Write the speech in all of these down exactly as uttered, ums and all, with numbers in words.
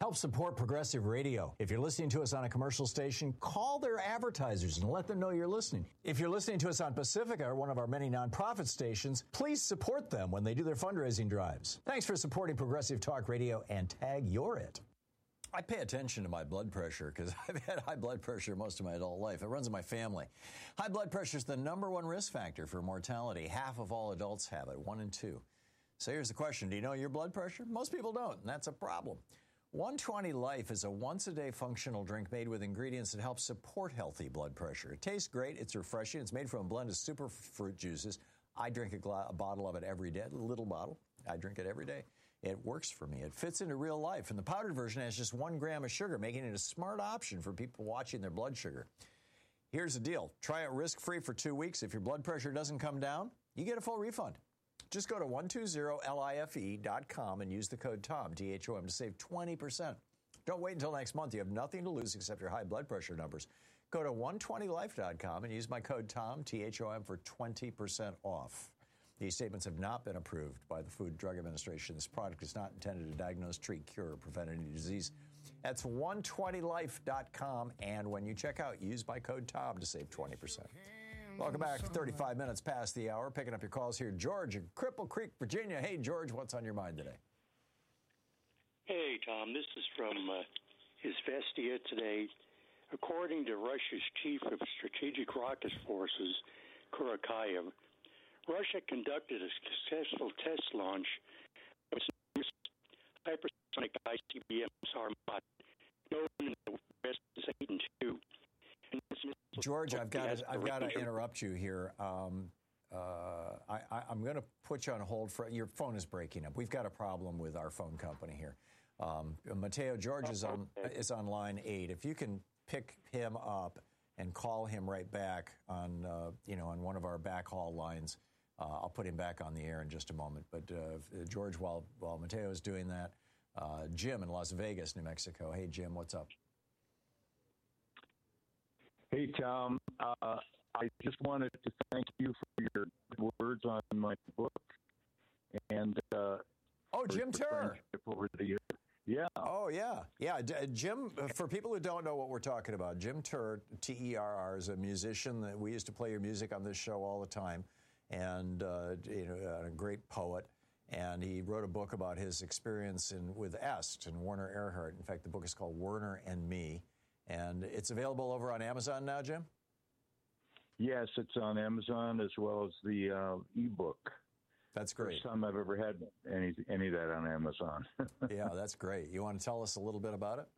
Help support Progressive Radio. If you're listening to us on a commercial station, call their advertisers and let them know you're listening. If you're listening to us on Pacifica, or one of our many nonprofit stations, please support them when they do their fundraising drives. Thanks for supporting Progressive Talk Radio, and tag you're it. I pay attention to my blood pressure because I've had high blood pressure most of my adult life. It runs in my family. High blood pressure is the number one risk factor for mortality. Half of all adults have it, one in two. So here's the question. Do you know your blood pressure? Most people don't, and that's a problem. one twenty Life is a once-a-day functional drink made with ingredients that help support healthy blood pressure. It tastes great. It's refreshing. It's made from a blend of super fruit juices. I drink a, gla- a bottle of it every day, a little bottle. I drink it every day. It works for me. It fits into real life. And the powdered version has just one gram of sugar, making it a smart option for people watching their blood sugar. Here's the deal. Try it risk-free for two weeks. If your blood pressure doesn't come down, you get a full refund. Just go to one two zero life dot com and use the code TOM, T H O M, to save twenty percent. Don't wait until next month. You have nothing to lose except your high blood pressure numbers. Go to one twenty life dot com and use my code TOM, T H O M, for twenty percent off. These statements have not been approved by the Food and Drug Administration. This product is not intended to diagnose, treat, cure, or prevent any disease. That's one twenty life dot com, and when you check out, use my code TOM to save twenty percent. Welcome back. thirty-five minutes past the hour. Picking up your calls here. George in Cripple Creek, Virginia. Hey, George, what's on your mind today? Hey, Tom. This is from uh, Izvestia today. According to Russia's chief of strategic rocket forces, Kurakayev, Russia conducted a successful test launch of its hypersonic I C B M Sarmat, known in the West as Satan two. George, I've got to, I've got to interrupt you here. Um, uh, I, I, I'm going to put you on hold for your phone is breaking up. We've got a problem with our phone company here. Um, Mateo, George is on is on line eight. If you can pick him up and call him right back on uh, you know on one of our backhaul lines, uh, I'll put him back on the air in just a moment. But uh, George, while while Mateo is doing that, uh, Jim in Las Vegas, New Mexico. Hey, Jim, what's up? Hey, Tom. Uh, I just wanted to thank you for your good words on my book. And uh, oh, Jim Turr. Over the years. Yeah. Oh, yeah. Yeah. D- Jim, for people who don't know what we're talking about, Jim Turr, T E R R, is a musician that we used to play your music on this show all the time, and uh, you know, a great poet. And he wrote a book about his experience in, with Est and Werner Erhard. In fact, the book is called Werner and Me. And it's available over on Amazon now, Jim? Yes, it's on Amazon as well as the uh, ebook. That's great. First time I've ever had any any of that on Amazon. Yeah, that's great. You want to tell us a little bit about it?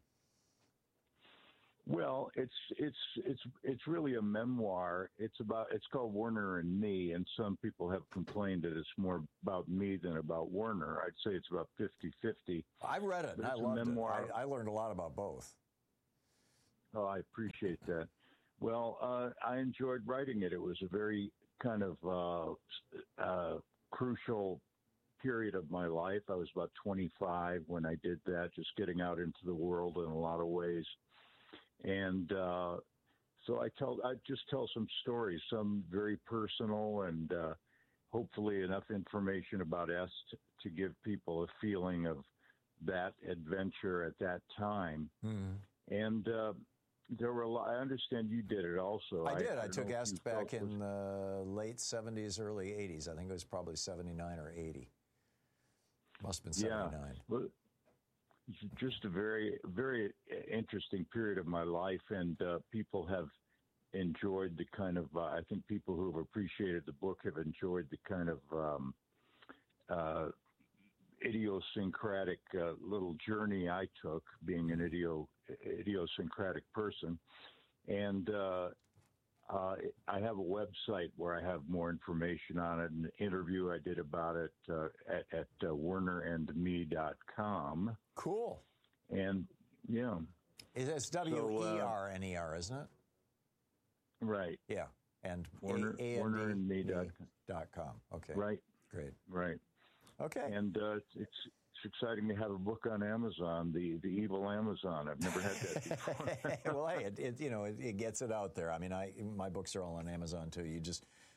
Well, it's it's it's it's really a memoir. It's about it's called Werner and Me, and some people have complained that it's more about me than about Werner. I'd say it's about fifty-fifty. I read it, and I loved it. I, I learned a lot about both. Oh, I appreciate that. Well, uh, I enjoyed writing it. It was a very kind of uh, uh, crucial period of my life. I was about twenty-five when I did that, just getting out into the world in a lot of ways. And uh, so I tell, I just tell some stories, some very personal, and uh, hopefully enough information about Est to give people a feeling of that adventure at that time. Mm. And uh, there were a lot. I understand you did it also. I did. I, I took Est back in the late seventies, early eighties. I think it was probably seventy-nine or eighty. Must have been seventy-nine. Yeah. Well, just a very, very interesting period of my life, and uh, people have enjoyed the kind of, uh, I think people who have appreciated the book have enjoyed the kind of um, uh, idiosyncratic uh, little journey I took, being an idio, idiosyncratic person. And uh, uh, I have a website where I have more information on it, an interview I did about it uh, at, at uh, werner and me dot com. Cool. And, yeah. It's W E R N E R, isn't it? Right. Yeah. And Werner, werner and me dot com. Okay. Right. Great. Right. Okay. And uh, it's it's exciting to have a book on Amazon, the the evil Amazon. I've never had that before. Well, hey, it, it you know it, it gets it out there. I mean, I my books are all on Amazon too. You just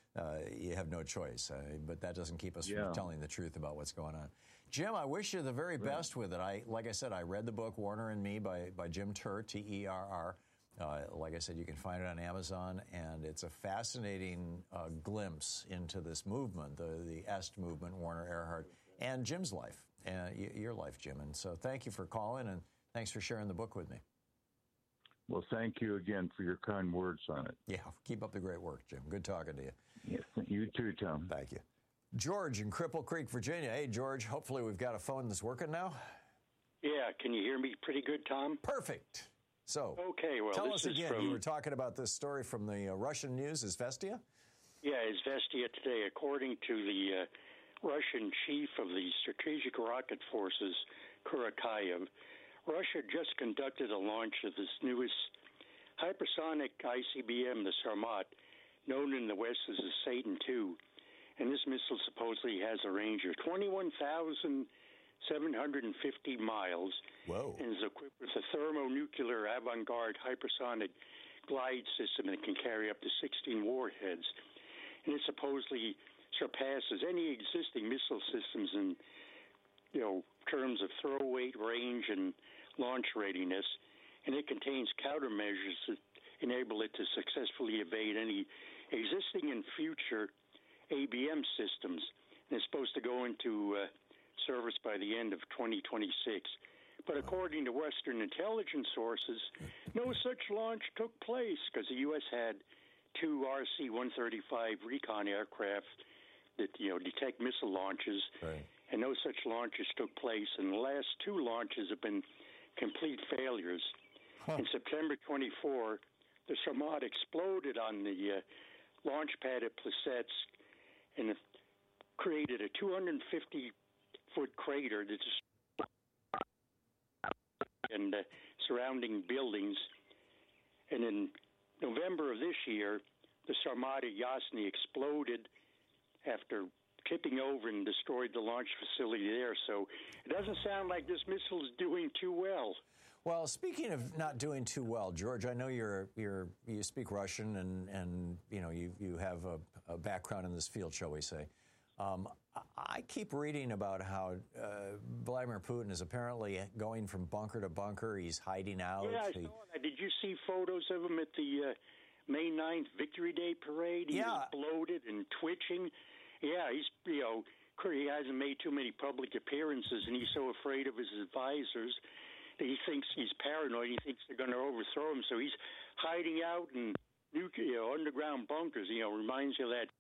uh, you have no choice. Uh, but that doesn't keep us Yeah. from telling the truth about what's going on. Jim, I wish you the very Right. best with it. I, like I said, I read the book Warner and Me by, by Jim Terr, T E R R. Uh, like I said, you can find it on Amazon, and it's a fascinating uh, glimpse into this movement, the, the Est movement, Warner Earhart, and Jim's life, uh, y- your life, Jim. And so thank you for calling, and thanks for sharing the book with me. Well, thank you again for your kind words on it. Yeah, keep up the great work, Jim. Good talking to you. Yes, you too, Tom. Thank you. George in Cripple Creek, Virginia. Hey, George, hopefully we've got a phone that's working now. Yeah, can you hear me pretty good, Tom? Perfect. So, Okay, well, tell this us is again, from, you were talking about this story from the uh, Russian news, Izvestia? yeah, Izvestia today. According to the uh, Russian chief of the Strategic Rocket Forces, Kurakayev, Russia just conducted a launch of this newest hypersonic I C B M, the Sarmat, known in the West as the Satan two. And this missile supposedly has a range of twenty-one thousand seven hundred fifty miles. Whoa. And is equipped with a thermonuclear avant-garde hypersonic glide system that can carry up to sixteen warheads. And it supposedly surpasses any existing missile systems in, you know, terms of throw weight, range, and launch readiness. And it contains countermeasures that enable it to successfully evade any existing and future A B M systems. And it's supposed to go into uh, service by the end of twenty twenty-six. But according to Western intelligence sources, no such launch took place because the U S had two R C one thirty-five recon aircraft that, you know, detect missile launches, Right. and no such launches took place. And the last two launches have been complete failures. Huh. In September twenty-fourth, the Sarmat exploded on the uh, launch pad at Plesetsk and it created a two hundred fifty foot crater that just and uh, surrounding buildings. And in November of this year, the Sarmat at Yasny exploded after tipping over and destroyed the launch facility there. So it doesn't sound like this missile is doing too well. Well, speaking of not doing too well, George, I know you're you're you speak Russian and and you know you you have a, a background in this field, shall we say? Um, I keep reading about how uh, Vladimir Putin is apparently going from bunker to bunker. He's hiding out. Yeah, I He- saw that. Did you see photos of him at the uh, May ninth Victory Day parade? He Yeah. was bloated and twitching. Yeah, he's, you know, he hasn't made too many public appearances, and he's so afraid of his advisors that he thinks he's paranoid. He thinks they're going to overthrow him, so he's hiding out in nuclear, you know, underground bunkers. You know, reminds you of that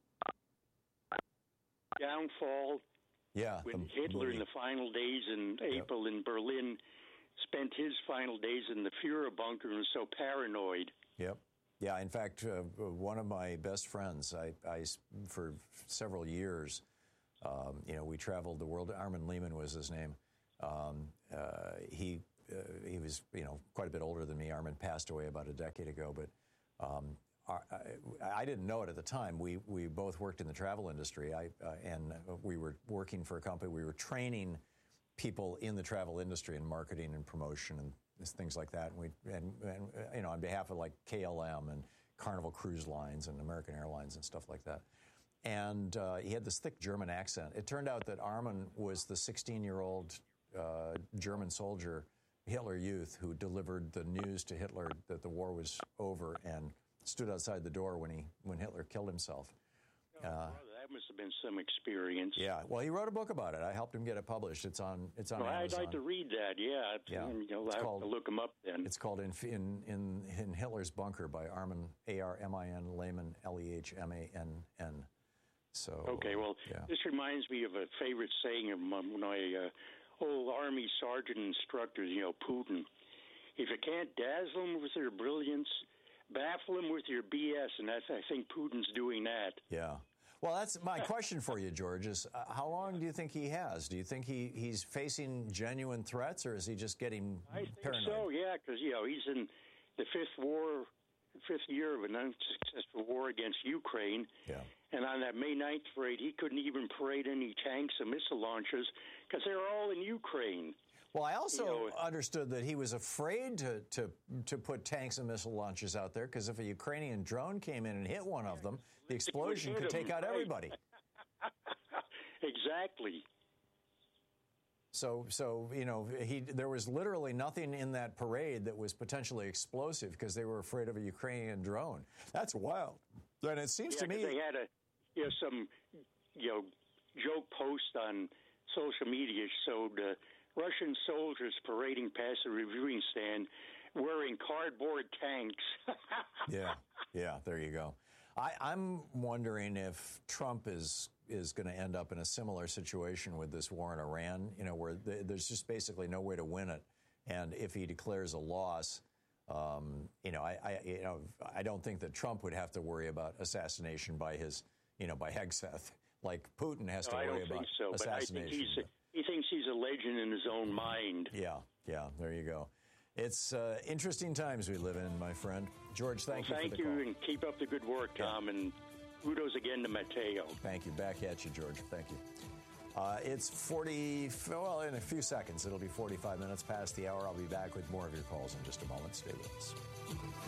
downfall yeah, when the Hitler movie. in the final days in April in Berlin spent his final days in the Fuhrer bunker and was so paranoid. Yep. Yeah, in fact, uh, one of my best friends, I, I for several years, um, you know, we traveled the world. Armin Lehman was his name. Um, uh, he uh, he was, you know, quite a bit older than me. Armin passed away about a decade ago, but um, our, I, I didn't know it at the time. We we both worked in the travel industry, I, uh, and we were working for a company. We were training people in the travel industry in marketing and promotion and things like that. And we and, and you know, on behalf of like K L M and Carnival Cruise Lines and American Airlines and stuff like that. And uh, he had this thick German accent. It turned out that Armin was the sixteen-year-old uh, German soldier, Hitler Youth, who delivered the news to Hitler that the war was over and stood outside the door when he when Hitler killed himself. Oh, Uh, brother, that must have been some experience. yeah, well, he wrote a book about it. I helped him get it published. It's on it's on Well, I'd Amazon. like to read that. Yeah, Yeah. You know, It's I'll have called- to look him up then. It's called in, in in in Hitler's Bunker by Armin A R M I N Lehman L E H M A N N. So Okay, well, yeah. this reminds me of a favorite saying of my, my uh, old Army sergeant instructors, you know, Putin. If you can't dazzle him with your brilliance, baffle him with your B S, and that's, I think Putin's doing that. Yeah. Well, that's my question for you, George, is uh, how long do you think he has? Do you think he, he's facing genuine threats, or is he just getting I think paranoid? so, yeah, because, you know, he's in the fifth war, fifth year of an unsuccessful war against Ukraine. Yeah. And on that May ninth parade, he couldn't even parade any tanks and missile launchers because they were all in Ukraine. Well, I also you know, understood that he was afraid to, to, to put tanks and missile launchers out there because if a Ukrainian drone came in and hit one of them, the explosion could take out everybody. Exactly. So, so you know, he there was literally nothing in that parade that was potentially explosive because they were afraid of a Ukrainian drone. That's wild. And it seems yeah, to me they had a you know some you know joke post on social media showed uh, Russian soldiers parading past the reviewing stand wearing cardboard tanks. yeah, yeah. There you go. I, I'm wondering if Trump is is going to end up in a similar situation with this war in Iran, you know, where th- there's just basically no way to win it. And if he declares a loss, um, you know, I, I, you know, I don't think that Trump would have to worry about assassination by his, you know, by Hegseth, like Putin has to no, worry I don't about think so, assassination. But I think he's, he thinks he's a legend in his own mind. Yeah, yeah, there you go. It's uh, interesting times we live in, my friend. George, thank well, you thank for the you, call. and keep up the good work, Tom, yeah. and kudos again to Mateo. Thank you. Back at you, George. Thank you. Uh, it's forty, well, in a few seconds, it'll be forty-five minutes past the hour. I'll be back with more of your calls in just a moment. Stay with us.